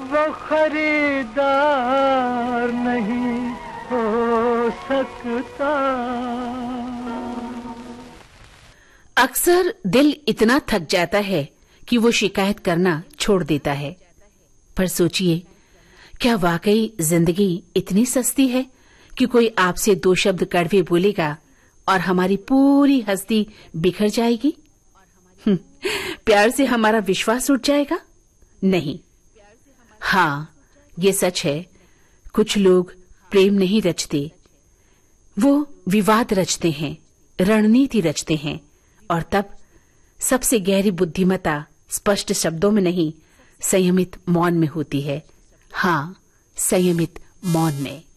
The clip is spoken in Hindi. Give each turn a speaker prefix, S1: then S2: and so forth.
S1: वो खरीदार नहीं हो सकता।
S2: अक्सर दिल इतना थक जाता है कि वो शिकायत करना छोड़ देता है। पर सोचिए, क्या वाकई जिंदगी इतनी सस्ती है कि कोई आपसे 2 शब्द कड़वे बोलेगा और हमारी पूरी हस्ती बिखर जाएगी? प्यार से हमारा विश्वास उठ जाएगा? नहीं। हाँ, ये सच है, कुछ लोग प्रेम नहीं रचते, वो विवाद रचते हैं, रणनीति रचते हैं, और तब सबसे गहरी बुद्धिमत्ता स्पष्ट शब्दों में नहीं, संयमित मौन में होती है। हाँ, संयमित मौन में।